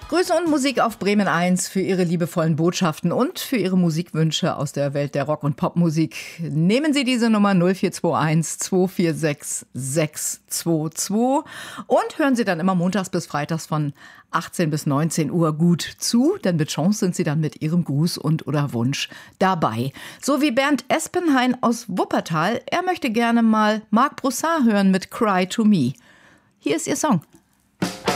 Grüße und Musik auf Bremen 1 für Ihre liebevollen Botschaften und für Ihre Musikwünsche aus der Welt der Rock- und Popmusik. Nehmen Sie diese Nummer 0421 246 622 und hören Sie dann immer montags bis freitags von 18 bis 19 Uhr gut zu, denn mit Chance sind Sie dann mit Ihrem Gruß und oder Wunsch dabei. So wie Bernd Espenhain aus Wuppertal. Er möchte gerne mal Marc Broussard hören mit Cry to Me. Hier ist Ihr Song.